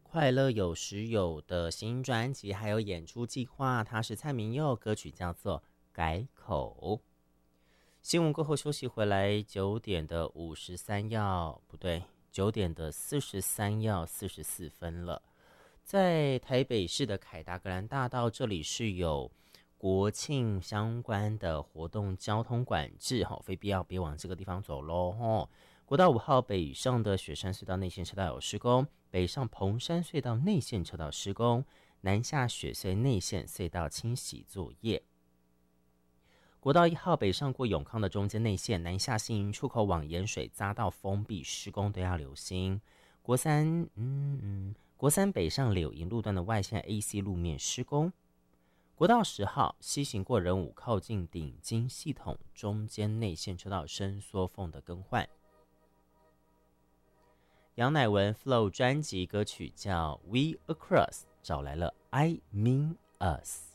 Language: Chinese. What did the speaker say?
快乐有时有的新专辑还有演出计划，他是蔡明佑，歌曲叫做《改口》。新闻过后休息回来，9:53不对，9:43:44了。在台北市的凯达格兰大道，这里是有国庆相关的活动交通管制，非必要别往这个地方走咯。国道5号北上的雪山隧道内线车道有施工，北上蓬山隧道内线车道施工，南下雪隧内线隧道清洗作业。国道1号北上过永康的中间内线，南下新营出口往盐水匝道封闭施工都要留心。国三北上柳营路段的外线 AC 路面施工。国道10号西行过仁武靠近顶金系统中间内线车道伸缩缝的更换。杨乃文 Flow 专辑歌曲叫 We Across， 找来了 I Mean Us。